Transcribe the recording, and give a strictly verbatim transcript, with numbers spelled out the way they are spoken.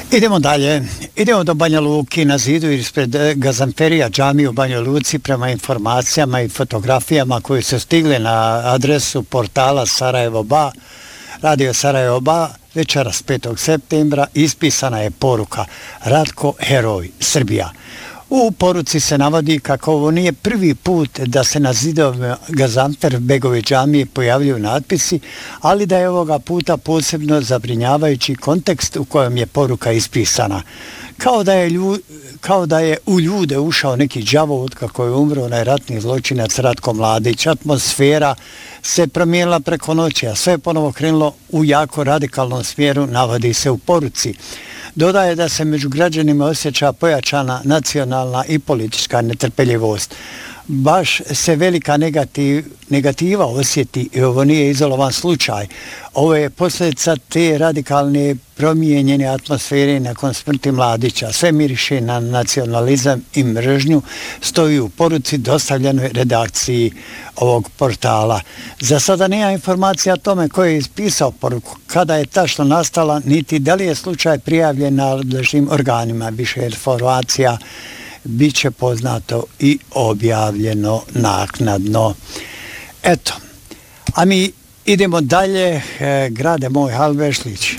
Idemo dalje. Idemo do Banja Luki. Na zidu ispred Gazanferija džamije u Banjoj Luci prema informacijama i fotografijama koje su stigle na adresu portala Sarajevo Ba, Radio Sarajevo Ba, večeras petog septembra ispisana je poruka Ratko heroj Srbija. U poruci se navodi kako ovo nije prvi put da se na zidovima Gazanfer Begove džamije pojavljuju natpisi, ali da je ovoga puta posebno zabrinjavajući kontekst u kojem je poruka ispisana. Kao da je, lju, kao da je u ljude ušao neki đavo od kako je umro onaj ratni zločinac Ratko Mladić. Atmosfera se promijenila preko noći, a sve je ponovo krenulo u jako radikalnom smjeru, navodi se u poruci. Dodaje da se među građanima osjeća pojačana nacionalna i politička netrpeljivost. Baš se velika negativ, negativa osjeti i ovo nije izolovan slučaj. Ovo je posljedica te radikalne promijenjene atmosfere nakon smrti Mladića. Sve miriše na nacionalizam i mržnju, stoji u poruci dostavljenoj redakciji ovog portala. Za sada nema informacija o tome ko je ispisao poruku, kada je tačno nastala, niti da li je slučaj prijavljen nadležnim organima. Više informacija bit će poznato i objavljeno naknadno. Eto, a mi idemo dalje. E, grade moj Halvešlić.